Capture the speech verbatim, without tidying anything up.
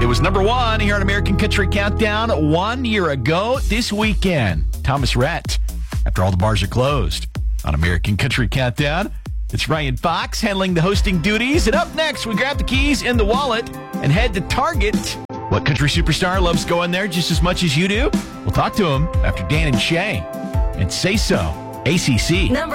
It was number one here on American Country Countdown one year ago this weekend. Thomas Rhett, After All the Bars Are Closed. On American Country Countdown, it's Ryan Fox handling the hosting duties. And up next, we grab the keys in the wallet and head to Target. What country superstar loves going there just as much as you do? We'll talk to him after Dan and Shay. And Say So, A C C. Number